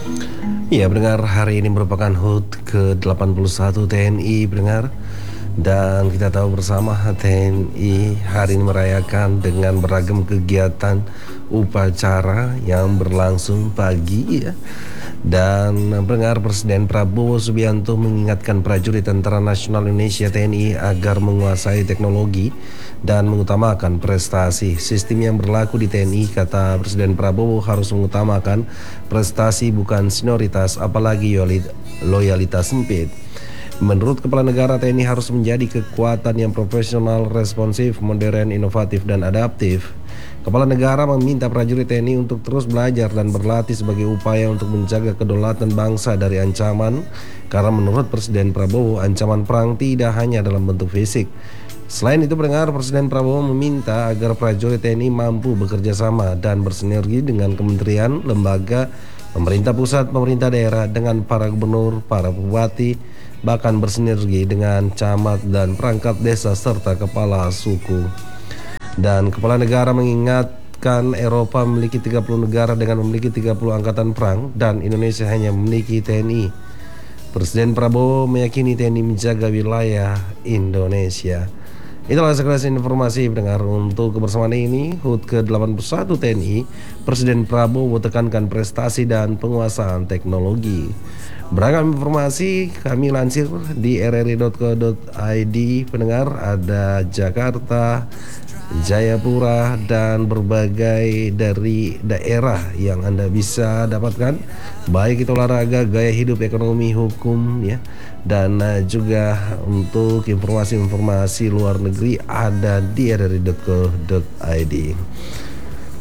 Ya, pendengar, hari ini merupakan HUT ke-81 TNI, pendengar. Dan kita tahu bersama TNI hari ini merayakan dengan beragam kegiatan upacara yang berlangsung pagi ya. Dan pendengar, Presiden Prabowo Subianto mengingatkan prajurit Tentara Nasional Indonesia TNI agar menguasai teknologi dan mengutamakan prestasi. Sistem yang berlaku di TNI, kata Presiden Prabowo, harus mengutamakan prestasi bukan senioritas, apalagi loyalitas sempit. Menurut Kepala Negara, TNI harus menjadi kekuatan yang profesional, responsif, modern, inovatif, dan adaptif. Kepala Negara meminta prajurit TNI untuk terus belajar dan berlatih sebagai upaya untuk menjaga kedaulatan bangsa dari ancaman, karena menurut Presiden Prabowo, ancaman perang tidak hanya dalam bentuk fisik. Selain itu, pendengar, Presiden Prabowo meminta agar prajurit TNI mampu bekerja sama dan bersinergi dengan kementerian, lembaga, pemerintah pusat, pemerintah daerah, dengan para gubernur, para bupati, bahkan bersinergi dengan camat dan perangkat desa serta kepala suku. Dan Kepala Negara mengingatkan Eropa memiliki 30 negara dengan memiliki 30 angkatan perang dan Indonesia hanya memiliki TNI. Presiden Prabowo meyakini TNI menjaga wilayah Indonesia. Itulah sekelas informasi pendengar untuk kebersamaan ini. HUT ke-81 TNI, Presiden Prabowo tekankan prestasi dan penguasaan teknologi. Beragam informasi kami lansir di rri.co.id, pendengar. Ada Jakarta, Jayapura, dan berbagai dari daerah yang Anda bisa dapatkan, baik itu olahraga, gaya hidup, ekonomi, hukum ya. Dan juga untuk informasi-informasi luar negeri ada di rri.co.id.